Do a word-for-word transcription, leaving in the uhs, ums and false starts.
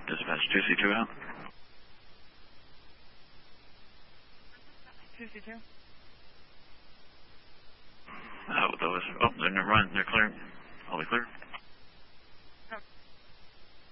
Dispatch two C two out. two C two. Oh, those. Oh, they're run. They're clear. All clear.